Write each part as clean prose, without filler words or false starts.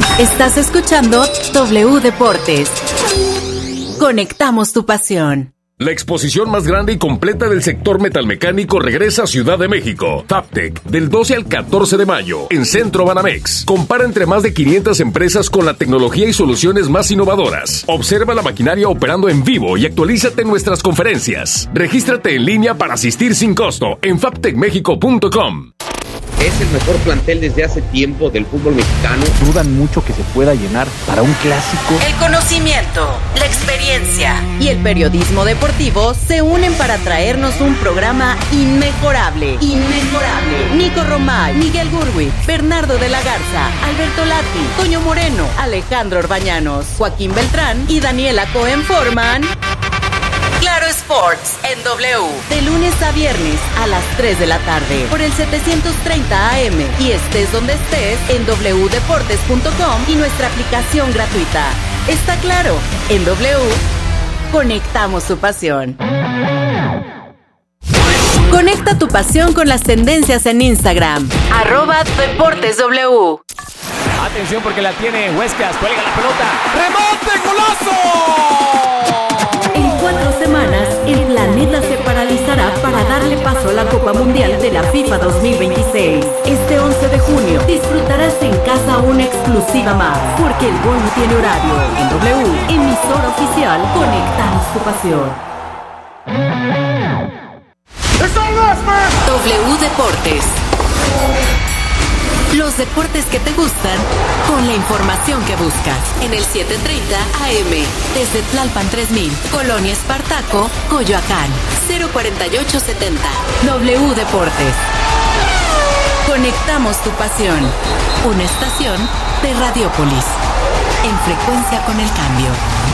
Estás escuchando W Deportes. Conectamos tu pasión. La exposición más grande y completa del sector metalmecánico regresa a Ciudad de México. Fabtech, del 12 al 14 de mayo, en Centro Banamex. Compara entre más de 500 empresas con la tecnología y soluciones más innovadoras. Observa la maquinaria operando en vivo y actualízate en nuestras conferencias. Regístrate en línea para asistir sin costo en fabtechmexico.com. Es el mejor plantel desde hace tiempo del fútbol mexicano. Dudan mucho que se pueda llenar para un clásico. El conocimiento, la experiencia y el periodismo deportivo se unen para traernos un programa inmejorable. Nico Romay, Miguel Gurwitz, Bernardo de la Garza, Alberto Lati, Toño Moreno, Alejandro Orbañanos, Joaquín Beltrán y Daniela Cohen forman Claro Sports en W, de lunes a viernes a las 3 de la tarde por el 730 AM y estés donde estés en wdeportes.com y nuestra aplicación gratuita. Está claro, en W conectamos tu pasión. Conecta tu pasión con las tendencias en Instagram, @DeportesW. Atención porque la tiene Huescas, cuelga la pelota, ¡remate, golazo! En 4 semanas, el planeta se paralizará para darle paso a la Copa Mundial de la FIFA 2026. Este 11 de junio disfrutarás en casa una exclusiva más, porque el gol no tiene horario. En W, emisora oficial, conectamos tu pasión. W Deportes. Los deportes que te gustan, con la información que buscas. En el 730 AM, desde Tlalpan 3000, Colonia Espartaco, Coyoacán, 04870. W Deportes. Conectamos tu pasión. Una estación de Radiópolis. En frecuencia con el cambio.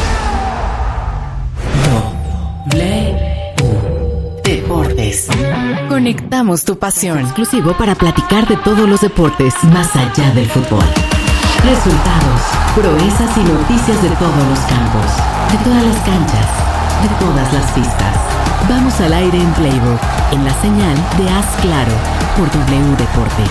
Deportes. Conectamos tu pasión. Exclusivo para platicar de todos los deportes más allá del fútbol. Resultados, proezas y noticias de todos los campos, de todas las canchas, de todas las pistas. Vamos al aire en Playbook, en la señal de Haz Claro, por W Deportes.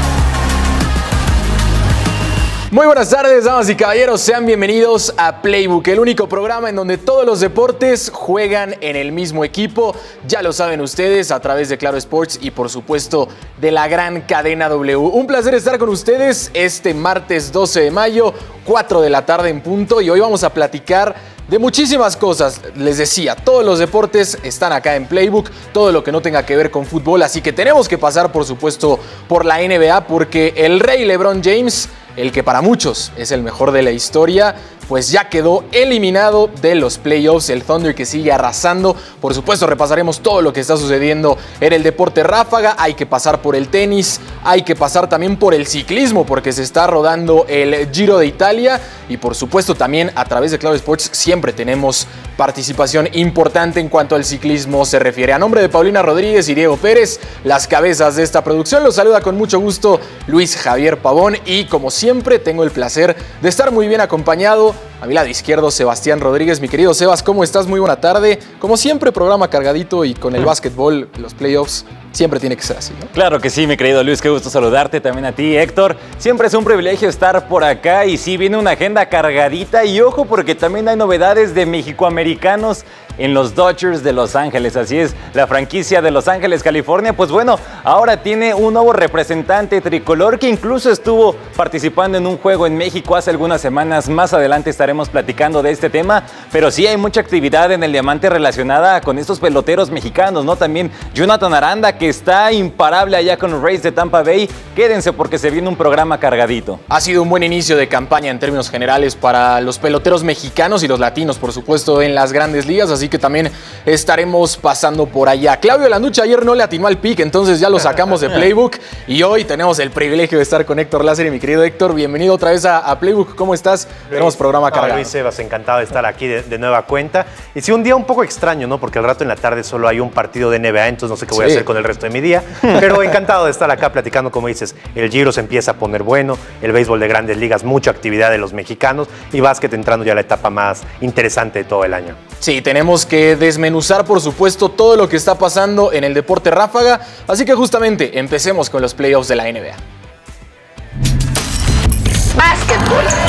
Muy buenas tardes, damas y caballeros, sean bienvenidos a Playbook, el único programa en donde todos los deportes juegan en el mismo equipo. Ya lo saben ustedes, a través de Claro Sports y por supuesto de la gran cadena W. Un placer estar con ustedes este martes 12 de mayo, 4 de la tarde en punto, y hoy vamos a platicar de muchísimas cosas. Les decía, todos los deportes están acá en Playbook, todo lo que no tenga que ver con fútbol, así que tenemos que pasar por supuesto por la NBA, porque el rey LeBron James, el que para muchos es el mejor de la historia, pues ya quedó eliminado de los playoffs. El Thunder que sigue arrasando. Por supuesto repasaremos todo lo que está sucediendo en el deporte ráfaga. Hay que pasar por el tenis, hay que pasar también por el ciclismo, porque se está rodando el Giro de Italia. Y por supuesto también a través de Claro Sports siempre tenemos participación importante en cuanto al ciclismo se refiere. A nombre de Paulina Rodríguez y Diego Pérez, las cabezas de esta producción, los saluda con mucho gusto Luis Javier Pavón, y como siempre tengo el placer de estar muy bien acompañado. A mi lado izquierdo, Sebastián Rodríguez. Mi querido Sebas, ¿cómo estás? Muy buena tarde. Como siempre, programa cargadito, y con el básquetbol, los playoffs, siempre tiene que ser así, ¿no? Claro que sí, mi querido Luis, qué gusto saludarte, también a ti, Héctor. Siempre es un privilegio estar por acá, y sí, viene una agenda cargadita, y ojo porque también hay novedades de mexicoamericanos en los Dodgers de Los Ángeles. Así es, la franquicia de Los Ángeles, California, pues bueno, ahora tiene un nuevo representante tricolor que incluso estuvo participando en un juego en México hace algunas semanas. Más adelante estaremos platicando de este tema, pero sí hay mucha actividad en el diamante relacionada con estos peloteros mexicanos, ¿no? También Jonathan Aranda, que está imparable allá con los Rays de Tampa Bay. Quédense porque se viene un programa cargadito. Ha sido un buen inicio de campaña en términos generales para los peloteros mexicanos y los latinos, por supuesto, en las grandes ligas, así que también estaremos pasando por allá. Claudio Landucci ayer no le atinó al pick, entonces ya lo sacamos de Playbook, y hoy tenemos el privilegio de estar con Héctor Lázaro. Mi querido Héctor, bienvenido otra vez a Playbook. ¿Cómo estás? Tenemos programa cargado. Luis, Sebas, encantado de estar aquí de nueva cuenta. Y sí, un día un poco extraño, ¿no? Porque al rato en la tarde solo hay un partido de NBA, entonces no sé qué voy a hacer con el resto de mi día. Pero encantado de estar acá platicando, como dices, el Giro se empieza a poner bueno, el béisbol de grandes ligas, mucha actividad de los mexicanos, y básquet entrando ya a la etapa más interesante de todo el año. Sí, tenemos que desmenuzar, por supuesto, todo lo que está pasando en el deporte ráfaga, así que justamente empecemos con los playoffs de la NBA. Básquetbol.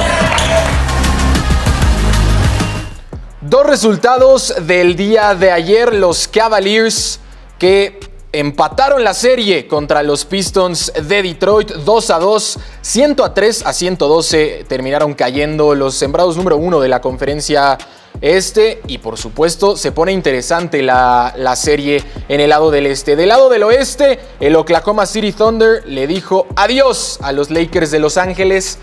Dos resultados del día de ayer. Los Cavaliers que empataron la serie contra los Pistons de Detroit 2-2, 103-112 terminaron cayendo los sembrados número 1 de la conferencia este, y por supuesto se pone interesante la serie en el lado del este. Del lado del oeste, el Oklahoma City Thunder le dijo adiós a los Lakers de Los Ángeles.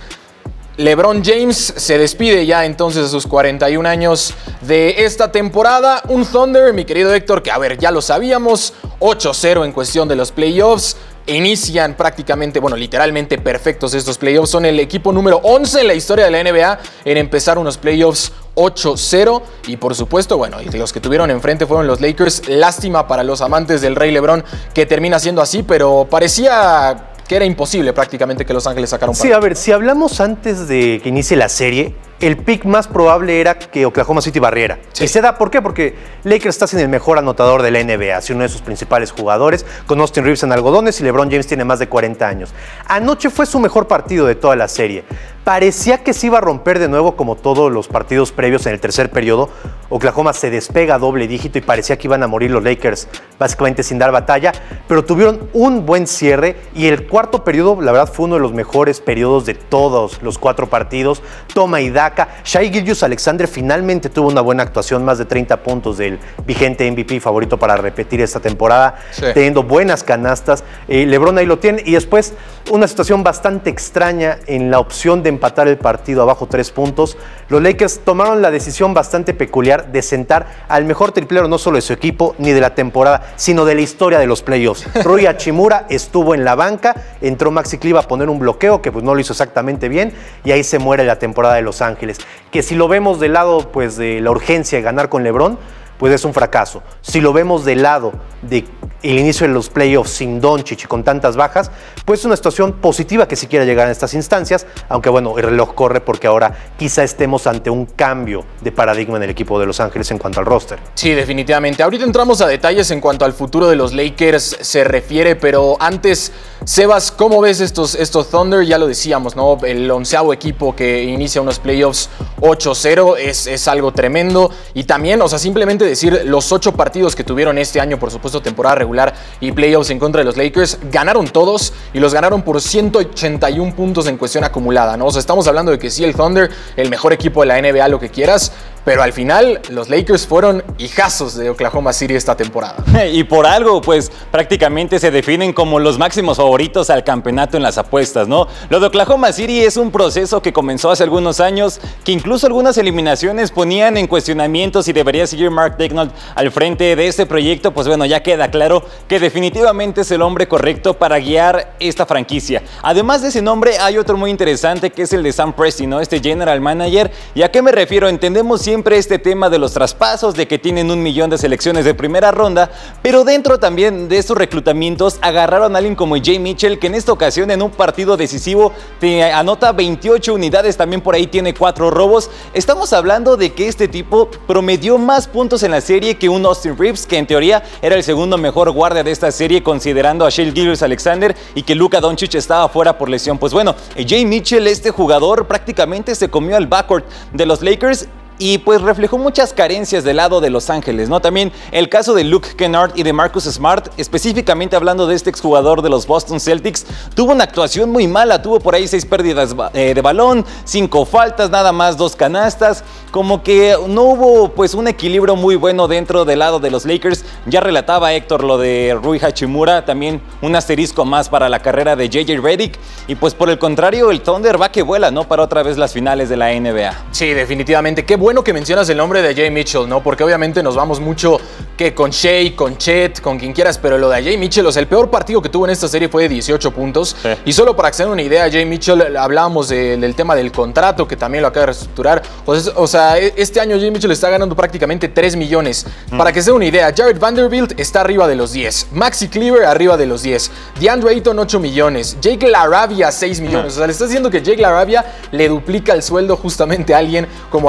LeBron James se despide ya entonces a sus 41 años de esta temporada. Un Thunder, mi querido Héctor, que a ver, ya lo sabíamos, 8-0 en cuestión de los playoffs. Inician prácticamente, bueno, literalmente perfectos estos playoffs. Son el equipo número 11 en la historia de la NBA en empezar unos playoffs 8-0. Y por supuesto, bueno, los que tuvieron enfrente fueron los Lakers. Lástima para los amantes del Rey LeBron que termina siendo así, pero parecía que era imposible prácticamente que Los Ángeles sacara un partido. Sí, a ver, si hablamos antes de que inicie la serie, el pick más probable era que Oklahoma City barriera. Sí. Y se da, ¿por qué? Porque Lakers está sin el mejor anotador de la NBA, así uno de sus principales jugadores, con Austin Reeves en algodones y LeBron James tiene más de 40 años. Anoche fue su mejor partido de toda la serie. Parecía que se iba a romper de nuevo como todos los partidos previos en el tercer periodo. Oklahoma se despega a doble dígito y parecía que iban a morir los Lakers básicamente sin dar batalla, pero tuvieron un buen cierre y el cuarto periodo, la verdad, fue uno de los mejores periodos de todos los 4 partidos. Toma y daca. Shai Gilgeous-Alexander finalmente tuvo una buena actuación, más de 30 puntos del vigente MVP favorito para repetir esta temporada, sí, teniendo buenas canastas. LeBron ahí lo tiene y después una situación bastante extraña en la opción de empatar el partido abajo 3 puntos. Los Lakers tomaron la decisión bastante peculiar de sentar al mejor triplero no solo de su equipo ni de la temporada, sino de la historia de los playoffs. Rui Hachimura estuvo en la banca, entró Maxi Kleber a poner un bloqueo que pues no lo hizo exactamente bien y ahí se muere la temporada de Los Ángeles. Que si lo vemos del lado pues de la urgencia de ganar con LeBron, pues es un fracaso. Si lo vemos del lado de el inicio de los playoffs sin Doncic y con tantas bajas, pues es una situación positiva que si quiera llegar a estas instancias, aunque bueno, el reloj corre porque ahora quizá estemos ante un cambio de paradigma en el equipo de Los Ángeles en cuanto al roster. Sí, definitivamente. Ahorita entramos a detalles en cuanto al futuro de los Lakers se refiere, pero antes, Sebas, ¿cómo ves estos Thunder? Ya lo decíamos, ¿no? El 11º equipo que inicia unos playoffs 8-0 es algo tremendo. Y también, o sea, simplemente decir los 8 partidos que tuvieron este año, por supuesto, temporada regular y playoffs en contra de los Lakers, ganaron todos y los ganaron por 181 puntos en cuestión acumulada, ¿no? O sea, estamos hablando de que sí, el Thunder, el mejor equipo de la NBA, lo que quieras, pero al final los Lakers fueron hijazos de Oklahoma City esta temporada. Y por algo, pues prácticamente se definen como los máximos favoritos al campeonato en las apuestas, ¿no? Lo de Oklahoma City es un proceso que comenzó hace algunos años, que incluso algunas eliminaciones ponían en cuestionamiento si debería seguir Mark Daigneault al frente de este proyecto. Pues bueno, ya queda claro que definitivamente es el hombre correcto para guiar esta franquicia. Además de ese nombre, hay otro muy interesante que es el de Sam Presti, ¿no? Este general manager. ¿Y a qué me refiero? Entendemos siempre este tema de los traspasos, de que tienen 1 millón de selecciones de primera ronda, pero dentro también de estos reclutamientos agarraron a alguien como Jay Mitchell, que en esta ocasión en un partido decisivo te anota 28 unidades, también por ahí tiene 4 robos. Estamos hablando de que este tipo promedió más puntos en la serie que un Austin Reeves, que en teoría era el segundo mejor guardia de esta serie, considerando a Shai Gilgeous-Alexander y que Luka Doncic estaba fuera por lesión. Pues bueno, Jay Mitchell, este jugador, prácticamente se comió al backcourt de los Lakers y pues reflejó muchas carencias del lado de Los Ángeles, ¿no? También el caso de Luke Kennard y de Marcus Smart, específicamente hablando de este exjugador de los Boston Celtics, tuvo una actuación muy mala, tuvo por ahí 6 pérdidas de balón, 5 faltas, nada más 2 canastas, como que no hubo pues un equilibrio muy bueno dentro del lado de los Lakers. Ya relataba Héctor lo de Rui Hachimura, también un asterisco más para la carrera de JJ Redick, y pues por el contrario el Thunder va que vuela, ¿no? Para otra vez las finales de la NBA. Sí, definitivamente, qué bueno que mencionas el nombre de Jay Mitchell, ¿no? Porque obviamente nos vamos mucho que con Shai, con Chet, con quien quieras, pero lo de Jay Mitchell, o sea, el peor partido que tuvo en esta serie fue de 18 puntos. Sí. Y solo para que se den una idea, Jay Mitchell, hablábamos del tema del contrato, que también lo acaba de reestructurar. O sea, este año Jay Mitchell está ganando prácticamente 3 millones. Para que se den una idea, Jared Vanderbilt está arriba de los 10. Maxi Kleber arriba de los 10. DeAndre Ayton 8 millones. Jake LaRavia 6 millones. O sea, le está diciendo que Jake LaRavia le duplica el sueldo justamente a alguien como a Jay Mitchell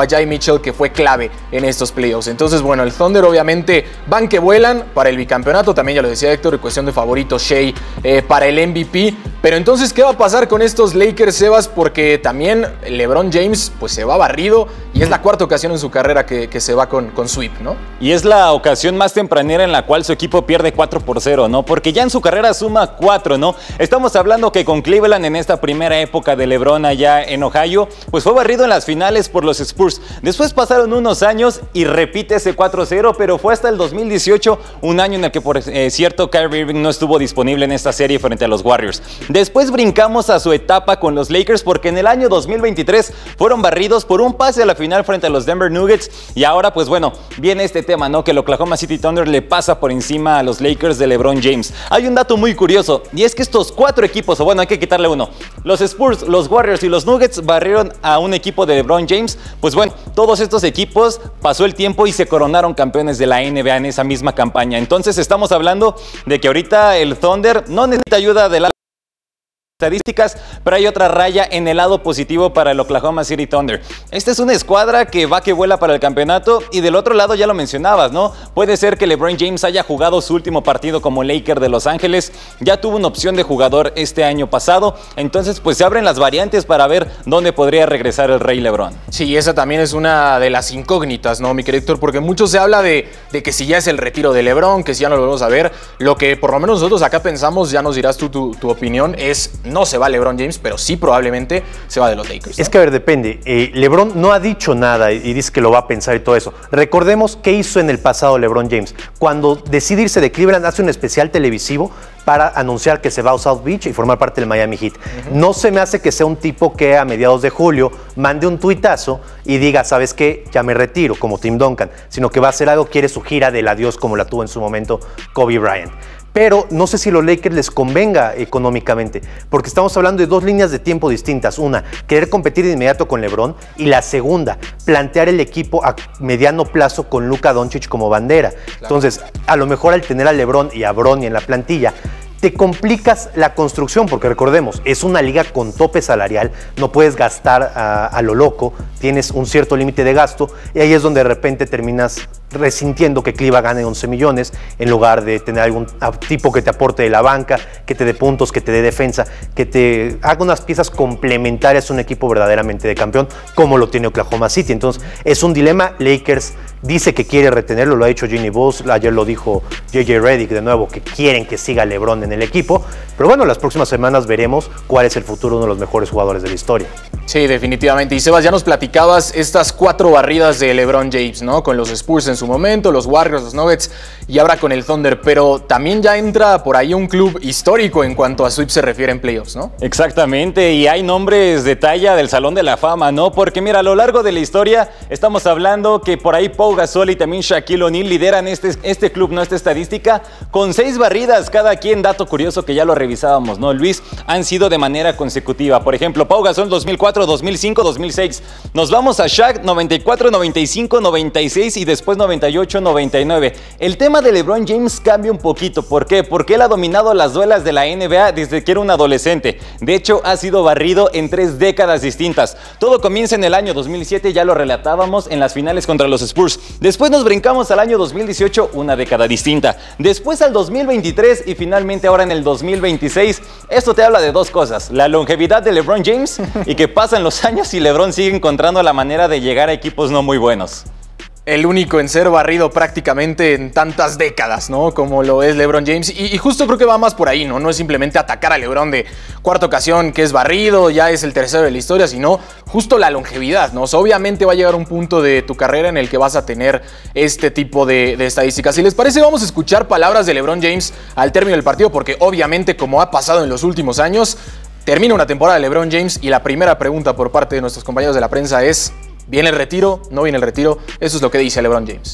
Mitchell, que fue clave en estos playoffs. Entonces, bueno, el Thunder obviamente van que vuelan para el bicampeonato, también ya lo decía Héctor, cuestión de favorito Shea para el MVP. Pero entonces, ¿qué va a pasar con estos Lakers, Sebas? Porque también LeBron James pues se va barrido y es la cuarta ocasión en su carrera que se va con sweep, ¿no? Y es la ocasión más tempranera en la cual su equipo pierde 4-0, ¿no? Porque ya en su carrera suma 4, ¿no? Estamos hablando que con Cleveland en esta primera época de LeBron allá en Ohio, pues fue barrido en las finales por los Spurs. Después pasaron unos años y repite ese 4-0, pero fue hasta el 2018, un año en el que, por cierto, Kyrie Irving no estuvo disponible en esta serie frente a los Warriors. Después brincamos a su etapa con los Lakers porque en el año 2023 fueron barridos por un pase a la final frente a los Denver Nuggets y ahora pues bueno, viene este tema, ¿no? Que el Oklahoma City Thunder le pasa por encima a los Lakers de LeBron James. Hay un dato muy curioso y es que estos 4 equipos, o bueno, hay que quitarle uno, los Spurs, los Warriors y los Nuggets barrieron a un equipo de LeBron James. Pues bueno, todos estos equipos pasó el tiempo y se coronaron campeones de la NBA en esa misma campaña. Entonces estamos hablando de que ahorita el Thunder no necesita ayuda de la estadísticas, pero hay otra raya en el lado positivo para el Oklahoma City Thunder. Esta es una escuadra que va que vuela para el campeonato y del otro lado ya lo mencionabas, ¿no? Puede ser que LeBron James haya jugado su último partido como Laker de Los Ángeles, ya tuvo una opción de jugador este año pasado, entonces pues se abren las variantes para ver dónde podría regresar el Rey LeBron. Sí, esa también es una de las incógnitas, ¿no, mi querido Héctor? Porque mucho se habla de que si ya es el retiro de LeBron, que si ya no lo vamos a ver, lo que por lo menos nosotros acá pensamos, ya nos dirás tú tu opinión, es no se va LeBron James, pero sí probablemente se va de los Lakers, ¿no? Es que a ver, depende. LeBron no ha dicho nada y dice que lo va a pensar y todo eso. Recordemos qué hizo en el pasado LeBron James. Cuando decide irse de Cleveland, hace un especial televisivo para anunciar que se va a South Beach y formar parte del Miami Heat. No se me hace que sea un tipo que a mediados de julio mande un tuitazo y diga, ¿sabes qué? Ya me retiro, como Tim Duncan, sino que va a hacer algo, quiere su gira del adiós como la tuvo en su momento Kobe Bryant. Pero no sé si a los Lakers les convenga económicamente, porque estamos hablando de 2 líneas de tiempo distintas. Una, querer competir de inmediato con LeBron, y la segunda, plantear el equipo a mediano plazo con Luka Doncic como bandera. Claro. Entonces, a lo mejor al tener a LeBron y a Bronny en la plantilla, te complicas la construcción, porque recordemos, es una liga con tope salarial, no puedes gastar a lo loco, tienes un cierto límite de gasto, y ahí es donde de repente terminas resintiendo que Cleveland gane 11 millones en lugar de tener algún tipo que te aporte de la banca, que te dé puntos, que te dé defensa, que te haga unas piezas complementarias a un equipo verdaderamente de campeón, como lo tiene Oklahoma City. Entonces, es un dilema. Lakers dice que quiere retenerlo, lo ha dicho Ginny Bulls, ayer lo dijo J.J. Redick de nuevo, que quieren que siga LeBron en el equipo, pero bueno, las próximas semanas veremos cuál es el futuro de uno de los mejores jugadores de la historia. Sí, definitivamente. Y Sebas, ya nos platicabas estas 4 barridas de LeBron James, ¿no? Con los Spurs en su momento, los Warriors, los Nuggets y ahora con el Thunder, pero también ya entra por ahí un club histórico en cuanto a sweep se refiere en playoffs, ¿no? Exactamente, y hay nombres de talla del Salón de la Fama, ¿no? Porque mira, a lo largo de la historia estamos hablando que por ahí Pau Gasol y también Shaquille O'Neal lideran este club, ¿no? Esta estadística con 6 barridas cada quien. Dato curioso que ya lo revisábamos, ¿no, Luis? Han sido de manera consecutiva. Por ejemplo, Pau Gasol 2004, 2005, 2006. Nos vamos a Shaq 94, 95, 96 y después 98, 99. El tema de LeBron James cambia un poquito. ¿Por qué? Porque él ha dominado las duelas de la NBA desde que era un adolescente. De hecho, ha sido barrido en 3 décadas distintas. Todo comienza en el año 2007, ya lo relatábamos, en las finales contra los Spurs. Después nos brincamos al año 2018, una década distinta. Después al 2023 y finalmente ahora en el 2026. Esto te habla de 2 cosas: la longevidad de LeBron James y que pasan los años y LeBron sigue encontrando la manera de llegar a equipos no muy buenos. El único en ser barrido prácticamente en tantas décadas, ¿no? Como lo es LeBron James. Y justo creo que va más por ahí, ¿no? No es simplemente atacar a LeBron de cuarta ocasión que es barrido, ya es el tercero de la historia, sino justo la longevidad, ¿no? O sea, obviamente va a llegar un punto de tu carrera en el que vas a tener este tipo de estadísticas. Si les parece, vamos a escuchar palabras de LeBron James al término del partido, porque obviamente, como ha pasado en los últimos años, termina una temporada de LeBron James y la primera pregunta por parte de nuestros compañeros de la prensa es: ¿viene el retiro? ¿No viene el retiro? Eso es lo que dice LeBron James.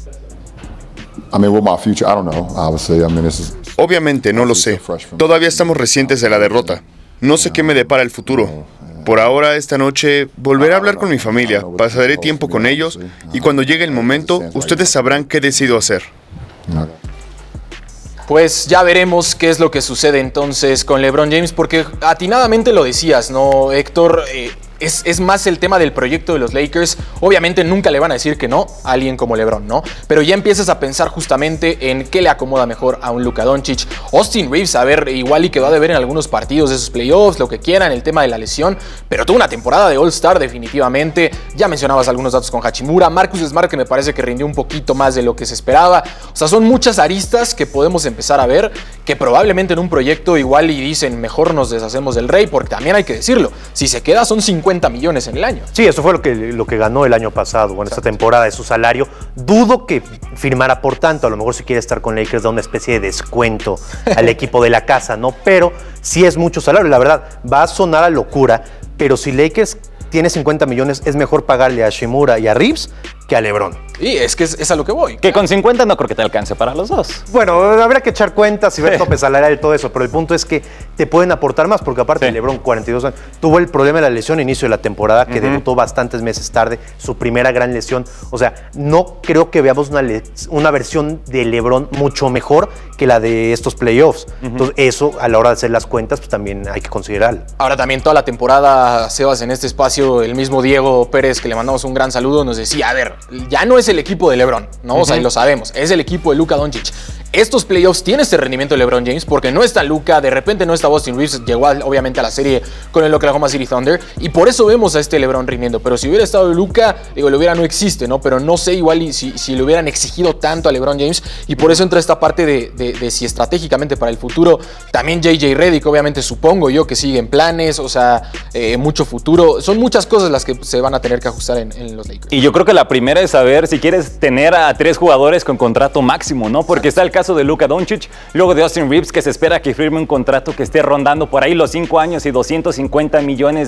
Obviamente no lo sé. Todavía estamos recientes de la derrota. No sé qué me depara el futuro. Por ahora, esta noche, volveré a hablar con mi familia, pasaré tiempo con ellos y cuando llegue el momento, ustedes sabrán qué decido hacer. Pues ya veremos qué es lo que sucede entonces con LeBron James, porque atinadamente lo decías, ¿no, Héctor? es más el tema del proyecto de los Lakers. Obviamente nunca le van a decir que no a alguien como LeBron, ¿no? Pero ya empiezas a pensar justamente en qué le acomoda mejor a un Luka Doncic. Austin Reeves, a ver, igual y quedó a deber en algunos partidos de esos playoffs, lo que quieran, el tema de la lesión, pero tuvo una temporada de All-Star definitivamente. Ya mencionabas algunos datos con Hachimura. Marcus Smart, que me parece que rindió un poquito más de lo que se esperaba. O sea, son muchas aristas que podemos empezar a ver, que probablemente en un proyecto igual y dicen mejor nos deshacemos del Rey, porque también hay que decirlo, si se queda son 50 millones en el año. Sí, eso fue lo que ganó el año pasado, bueno, esta temporada de su salario. Dudo que firmara por tanto, a lo mejor si quiere estar con Lakers da una especie de descuento al equipo de la casa, ¿no? Pero sí es mucho salario, la verdad, va a sonar a locura, pero si Lakers tiene 50 millones, es mejor pagarle a Hachimura y a Reeves que a LeBron. Y es que es a lo que voy. Que con 50 no creo que te alcance para los dos. Bueno, habría que echar cuentas y ver tope salarial y todo eso, pero el punto es que te pueden aportar más, porque aparte LeBron, 42 años, tuvo el problema de la lesión a inicio de la temporada, que debutó bastantes meses tarde, su primera gran lesión. O sea, no creo que veamos una versión de LeBron mucho mejor que la de estos playoffs. Entonces, eso, a la hora de hacer las cuentas, pues también hay que considerarlo. Ahora también toda la temporada, Sebas, en este espacio, el mismo Diego Pérez, que le mandamos un gran saludo, nos decía, a ver, ya no es el equipo de LeBron, ¿no? O sea, y lo sabemos, es el equipo de Luka Doncic. Estos playoffs tienen este rendimiento de LeBron James porque no está Luka, de repente no está Austin Reeves, llegó obviamente a la serie con el Oklahoma City Thunder y por eso vemos a este LeBron rindiendo. Pero si hubiera estado Luka, digo, el hubiera no existe, ¿no? Pero no sé igual si le hubieran exigido tanto a LeBron James y por eso entra esta parte de si estratégicamente para el futuro. También JJ Redick, obviamente supongo yo que sigue en planes, o sea, mucho futuro. Son muchas cosas las que se van a tener que ajustar en los Lakers. Y yo creo que la primera es saber si quieres tener a 3 jugadores con contrato máximo, ¿no? Porque está el caso de Luka Doncic, luego de Austin Reeves, que se espera que firme un contrato que esté rondando por ahí los 5 años y $250 millones,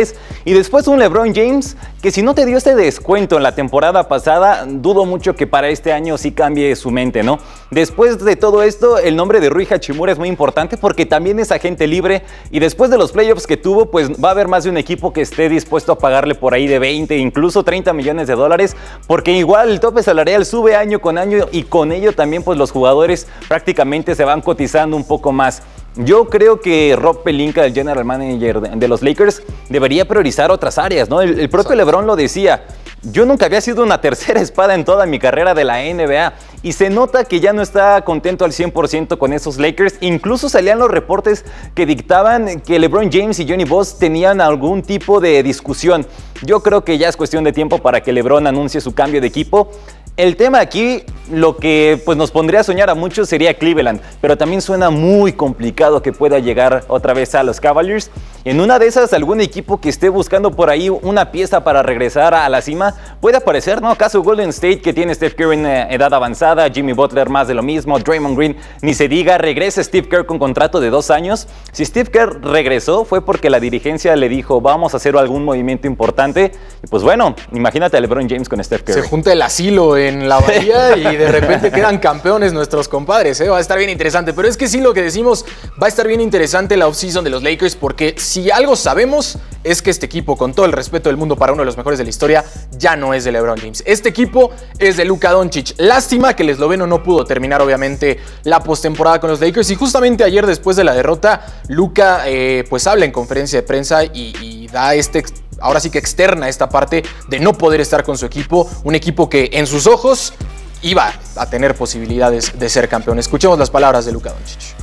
y después un LeBron James, que si no te dio este descuento en la temporada pasada, dudo mucho que para este año sí cambie su mente, ¿no? Después de todo esto, el nombre de Rui Hachimura es muy importante porque también es agente libre, y después de los playoffs que tuvo, pues va a haber más de un equipo que esté dispuesto a pagarle por ahí de 20, incluso $30 millones, porque igual el tope salarial sube año con año y con ello también pues los jugadores prácticamente se van cotizando un poco más. Yo creo que Rob Pelinka, el general manager de los Lakers, debería priorizar otras áreas, ¿no? El propio LeBron lo decía. Yo nunca había sido una tercera espada en toda mi carrera de la NBA y se nota que ya no está contento al 100% con esos Lakers. Incluso salían los reportes que dictaban que LeBron James y Johnny Buss tenían algún tipo de discusión. Yo creo que ya es cuestión de tiempo para que LeBron anuncie su cambio de equipo. El tema aquí, lo que pues, nos pondría a soñar a muchos sería Cleveland, pero también suena muy complicado que pueda llegar otra vez a los Cavaliers. En una de esas, algún equipo que esté buscando por ahí una pieza para regresar a la cima puede aparecer, ¿no? Caso Golden State, que tiene Steph Curry en edad avanzada, Jimmy Butler más de lo mismo, Draymond Green, ni se diga, regresa Steve Kerr con contrato de 2 años. Si Steve Kerr regresó fue porque la dirigencia le dijo, vamos a hacer algún movimiento importante. Y pues bueno, imagínate a LeBron James con Steph Curry. Se junta el asilo en la bahía y de repente quedan campeones nuestros compadres, ¿eh? Va a estar bien interesante, pero es que sí, lo que decimos, va a estar bien interesante la offseason de los Lakers, porque si algo sabemos es que este equipo, con todo el respeto del mundo para uno de los mejores de la historia, ya no es de LeBron James. Este equipo es de Luka Doncic. Lástima que el esloveno no pudo terminar obviamente la postemporada con los Lakers, y justamente ayer, después de la derrota, Luka pues habla en conferencia de prensa y da ahora sí que externa esta parte de no poder estar con su equipo, un equipo que en sus ojos iba a tener posibilidades de ser campeón. Escuchemos las palabras de Luka Doncic.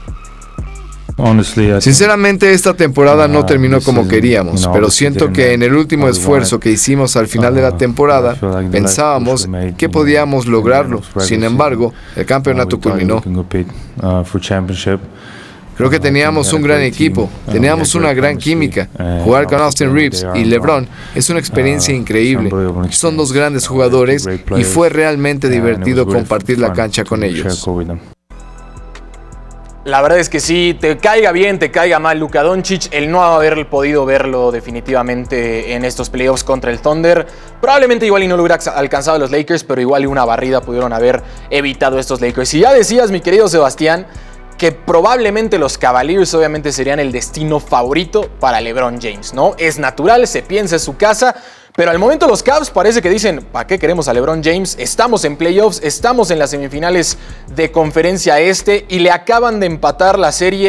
Sinceramente, esta temporada no terminó como queríamos, pero siento que en el último esfuerzo que hicimos al final de la temporada, pensábamos que podíamos lograrlo. Sin embargo, el campeonato culminó. Creo que teníamos un gran equipo, teníamos una gran química. Jugar con Austin Reeves y LeBron es una experiencia increíble. Son 2 grandes jugadores y fue realmente divertido compartir la cancha con ellos. La verdad es que sí, te caiga bien, te caiga mal Luka Doncic, el no haber podido verlo definitivamente en estos playoffs contra el Thunder, probablemente igual y no lo hubiera alcanzado los Lakers, pero igual y una barrida pudieron haber evitado estos Lakers. Y ya decías, mi querido Sebastián, que probablemente los Cavaliers obviamente serían el destino favorito para LeBron James, ¿no? Es natural, se piensa, es su casa, pero al momento los Cavs parece que dicen, ¿para qué queremos a LeBron James? Estamos en playoffs, estamos en las semifinales de conferencia este y le acaban de empatar la serie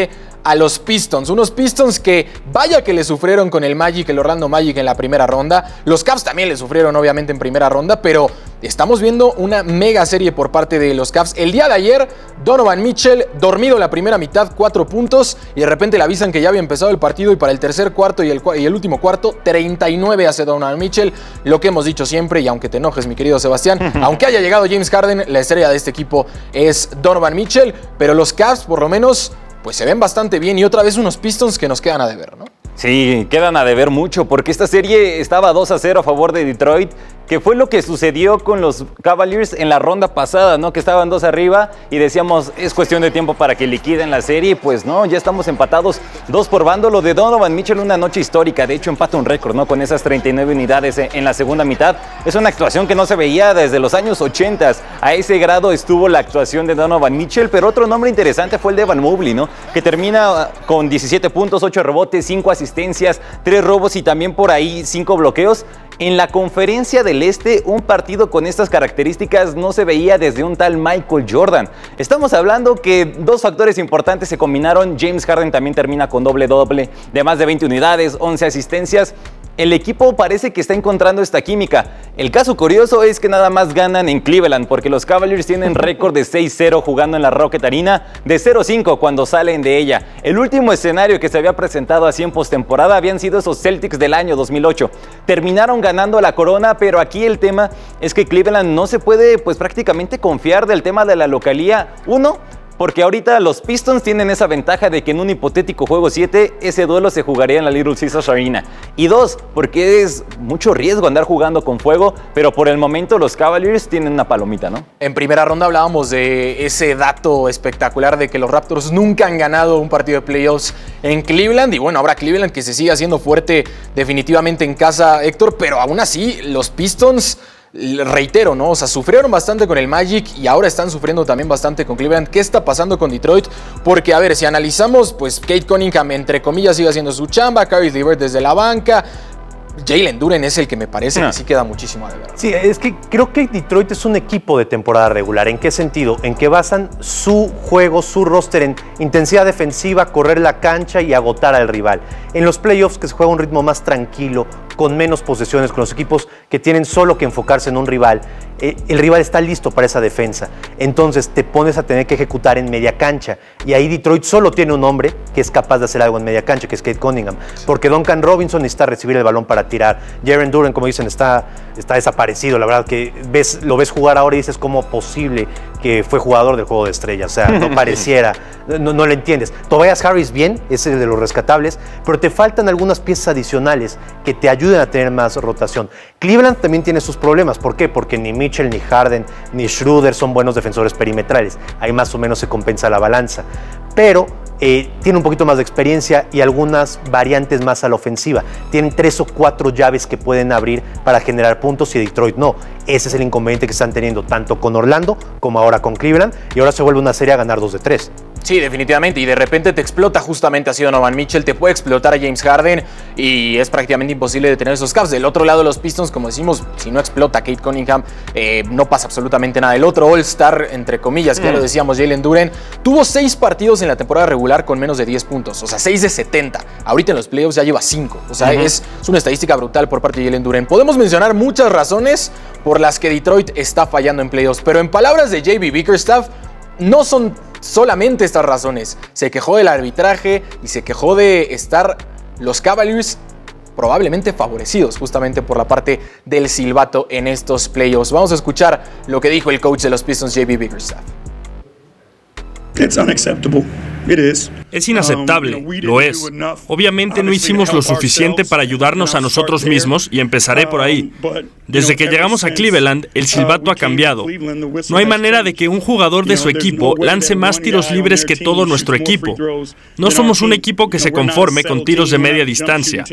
a los Pistons. Unos Pistons que vaya que le sufrieron con el Orlando Magic en la primera ronda. Los Cavs también le sufrieron obviamente en primera ronda, pero estamos viendo una mega serie por parte de los Cavs. El día de ayer, Donovan Mitchell, dormido la primera mitad, 4 puntos, y de repente le avisan que ya había empezado el partido, y para el tercer cuarto y el último cuarto, 39 hace Donovan Mitchell. Lo que hemos dicho siempre, y aunque te enojes, mi querido Sebastián, aunque haya llegado James Harden, la estrella de este equipo es Donovan Mitchell, pero los Cavs por lo menos pues se ven bastante bien, y otra vez unos Pistons que nos quedan a deber, ¿no? Sí, quedan a deber mucho, porque esta serie estaba 2-0 a favor de Detroit, que fue lo que sucedió con los Cavaliers en la ronda pasada, ¿no? Que estaban 2 arriba y decíamos, es cuestión de tiempo para que liquiden la serie. Pues no, ya estamos empatados 2 por bando. Lo de Donovan Mitchell, una noche histórica, de hecho empata un récord, ¿no? Con esas 39 unidades en la segunda mitad. Es una actuación que no se veía desde los años 80. A ese grado estuvo la actuación de Donovan Mitchell, pero otro nombre interesante fue el de Evan Mobley, ¿no? Que termina con 17 puntos, 8 rebotes, 5 asistencias, 3 robos y también por ahí 5 bloqueos. En la Conferencia del Este, un partido con estas características no se veía desde un tal Michael Jordan. Estamos hablando que 2 factores importantes se combinaron. James Harden también termina con doble-doble de más de 20 unidades, 11 asistencias. El equipo parece que está encontrando esta química. El caso curioso es que nada más ganan en Cleveland, porque los Cavaliers tienen récord de 6-0 jugando en la Rocket Arena, de 0-5 cuando salen de ella. El último escenario que se había presentado así en postemporada habían sido esos Celtics del año 2008. Terminaron ganando la corona, pero aquí el tema es que Cleveland no se puede pues prácticamente confiar del tema de la localía. Uno, porque ahorita los Pistons tienen esa ventaja de que en un hipotético juego 7, ese duelo se jugaría en la Little Caesars Arena. Y 2, porque es mucho riesgo andar jugando con fuego, pero por el momento los Cavaliers tienen una palomita, ¿no? En primera ronda hablábamos de ese dato espectacular de que los Raptors nunca han ganado un partido de playoffs en Cleveland. Y bueno, ahora Cleveland que se sigue haciendo fuerte definitivamente en casa, Héctor, pero aún así los Pistons, reitero, ¿no? O sea, sufrieron bastante con el Magic y ahora están sufriendo también bastante con Cleveland. ¿Qué está pasando con Detroit? Porque, a ver, si analizamos, pues Cade Cunningham, entre comillas, sigue haciendo su chamba, Caris LeVert desde la banca. Jalen Duren es el que me parece que sí queda muchísimo a deber. Sí, es que creo que Detroit es un equipo de temporada regular. ¿En qué sentido? En que basan su juego, su roster en intensidad defensiva, correr la cancha y agotar al rival. En los playoffs, que se juega un ritmo más tranquilo, con menos posesiones, con los equipos que tienen solo que enfocarse en un rival, el rival está listo para esa defensa. Entonces te pones a tener que ejecutar en media cancha. Y ahí Detroit solo tiene un hombre que es capaz de hacer algo en media cancha, que es Cade Cunningham. Porque Duncan Robinson necesita recibir el balón para tirar. Jaren Duren, como dicen, está desaparecido. La verdad que lo ves jugar ahora y dices, ¿cómo posible que fue jugador del Juego de Estrellas? O sea, no pareciera, no lo entiendes. Tobias Harris bien, es el de los rescatables, pero te faltan algunas piezas adicionales que te ayuden a tener más rotación. Cleveland también tiene sus problemas. ¿Por qué? Porque ni Mitchell, ni Harden, ni Schroeder son buenos defensores perimetrales. Ahí más o menos se compensa la balanza. Pero tiene un poquito más de experiencia y algunas variantes más a la ofensiva. Tienen 3 o 4 llaves que pueden abrir para generar puntos y Detroit no. Ese es el inconveniente que están teniendo tanto con Orlando como ahora con Cleveland, y ahora se vuelve una serie a ganar 2 de 3. Sí, definitivamente, y de repente te explota justamente así Donovan Mitchell, te puede explotar a James Harden y es prácticamente imposible detener esos Cavs. Del otro lado los Pistons, como decimos, si no explota Cade Cunningham, no pasa absolutamente nada. El otro All-Star, entre comillas, que ya lo decíamos, Jalen Duren, tuvo 6 partidos en la temporada regular con menos de 10 puntos, o sea, 6 de 70. Ahorita en los playoffs ya lleva 5, o sea, es una estadística brutal por parte de Jalen Duren. Podemos mencionar muchas razones por las que Detroit está fallando en playoffs, pero en palabras de JB Bickerstaff, no son solamente estas razones. Se quejó del arbitraje y se quejó de estar los Cavaliers probablemente favorecidos justamente por la parte del silbato en estos playoffs. Vamos a escuchar lo que dijo el coach de los Pistons, JB Bickerstaff. It's unacceptable. It is. Es inaceptable, lo es. Obviamente no hicimos lo suficiente para ayudarnos a nosotros mismos y empezaré por ahí. Desde que llegamos a Cleveland, el silbato ha cambiado. No hay manera de que un jugador de su equipo lance más tiros libres que todo nuestro equipo. No somos un equipo que se conforme con tiros de media distancia.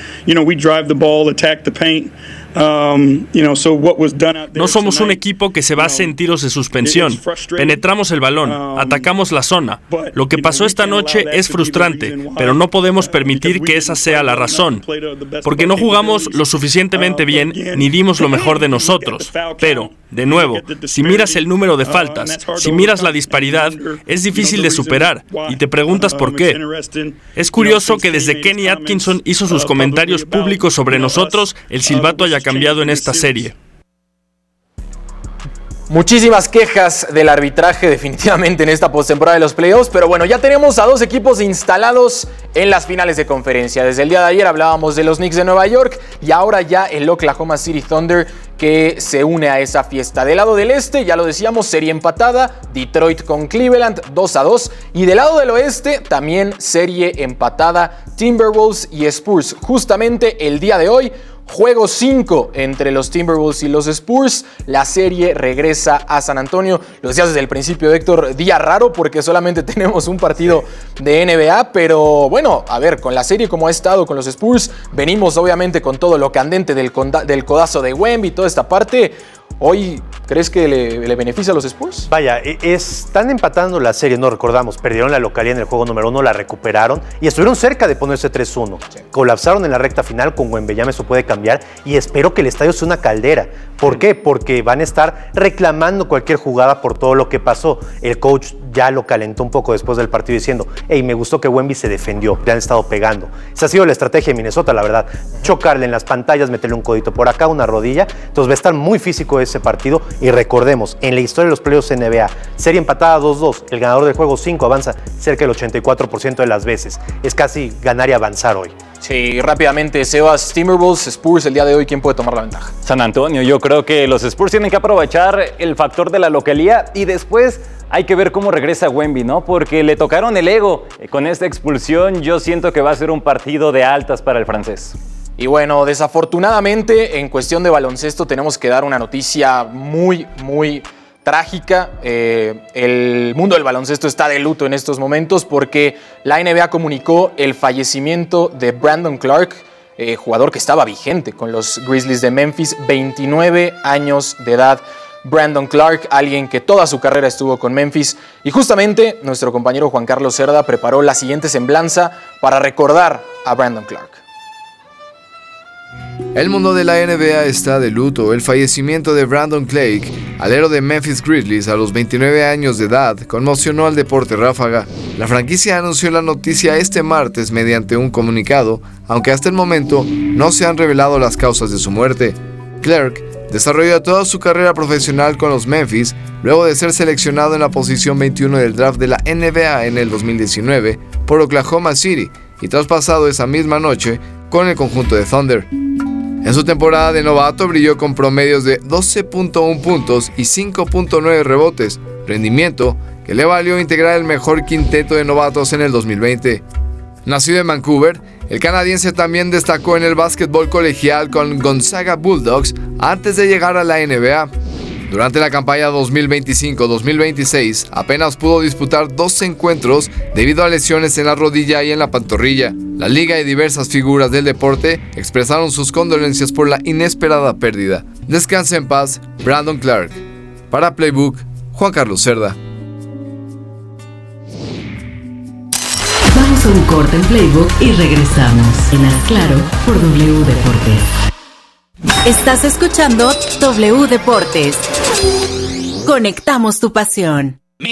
No somos un equipo que se base en tiros de suspensión. Penetramos el balón, atacamos la zona. Lo que pasó esta noche es frustrante, pero no podemos permitir que esa sea la razón, porque no jugamos lo suficientemente bien ni dimos lo mejor de nosotros. Pero De nuevo, si miras el número de faltas, si miras la disparidad, es difícil de superar y te preguntas por qué. Es curioso que desde Kenny Atkinson hizo sus comentarios públicos sobre nosotros, el silbato haya cambiado en esta serie. Muchísimas quejas del arbitraje definitivamente en esta postemporada de los playoffs, pero bueno, ya tenemos a dos equipos instalados en las finales de conferencia. Desde el día de ayer hablábamos de los Knicks de Nueva York y ahora ya el Oklahoma City Thunder que se une a esa fiesta. Del lado del este, ya lo decíamos, serie empatada, Detroit con Cleveland 2-2, y del lado del oeste también serie empatada, Timberwolves y Spurs. Justamente el día de hoy, juego 5 entre los Timberwolves y los Spurs. La serie regresa a San Antonio. Lo decías desde el principio, Héctor, día raro porque solamente tenemos un partido de NBA, pero bueno, a ver, con la serie como ha estado con los Spurs, venimos obviamente con todo lo candente del codazo de Wemby y toda esta parte. Hoy, ¿crees que le beneficia a los Spurs? Vaya, están empatando la serie, no recordamos, perdieron la localía en el juego número 1, la recuperaron y estuvieron cerca de ponerse 3-1. Sí. Colapsaron en la recta final con Wembanyama, eso puede cambiar y espero que el estadio sea una caldera. ¿Por qué? Porque van a estar reclamando cualquier jugada por todo lo que pasó. El coach ya lo calentó un poco después del partido diciendo, hey, me gustó que Wemby se defendió, le han estado pegando. Esa ha sido la estrategia de Minnesota, la verdad. Chocarle en las pantallas, meterle un codito por acá, una rodilla. Entonces va a estar muy físico ese partido y recordemos, en la historia de los playoffs NBA, serie empatada 2-2, el ganador del juego 5 avanza cerca del 84% de las veces. Es casi ganar y avanzar hoy. Sí, rápidamente, Sebas, Timberwolves, Spurs, el día de hoy, ¿quién puede tomar la ventaja? San Antonio, yo creo que los Spurs tienen que aprovechar el factor de la localía y después hay que ver cómo regresa Wemby, ¿no? Porque le tocaron el ego con esta expulsión. Yo siento que va a ser un partido de altas para el francés. Y bueno, desafortunadamente, en cuestión de baloncesto, tenemos que dar una noticia muy trágica. El mundo del baloncesto está de luto en estos momentos porque la NBA comunicó el fallecimiento de Brandon Clarke, jugador que estaba vigente con los Grizzlies de Memphis, 29 años de edad. Brandon Clarke, alguien que toda su carrera estuvo con Memphis, y justamente nuestro compañero Juan Carlos Cerda preparó la siguiente semblanza para recordar a Brandon Clarke. El mundo de la NBA está de luto. El fallecimiento de Brandon Clarke, alero de Memphis Grizzlies a los 29 años de edad, conmocionó al deporte ráfaga. La franquicia anunció la noticia este martes mediante un comunicado, aunque hasta el momento no se han revelado las causas de su muerte. Clarke desarrolló toda su carrera profesional con los Memphis, luego de ser seleccionado en la posición 21 del draft de la NBA en el 2019 por Oklahoma City y traspasado esa misma noche con el conjunto de Thunder. En su temporada de novato brilló con promedios de 12.1 puntos y 5.9 rebotes, rendimiento que le valió integrar el mejor quinteto de novatos en el 2020. Nacido en Vancouver, el canadiense también destacó en el básquetbol colegial con Gonzaga Bulldogs antes de llegar a la NBA. Durante la campaña 2025-2026 apenas pudo disputar 2 encuentros debido a lesiones en la rodilla y en la pantorrilla. La liga y diversas figuras del deporte expresaron sus condolencias por la inesperada pérdida. Descanse en paz, Brandon Clarke. Para Playbook, Juan Carlos Cerda. Vamos a un corte en Playbook y regresamos. En Haz Claro por W Deportes. Estás escuchando W Deportes. Conectamos tu pasión.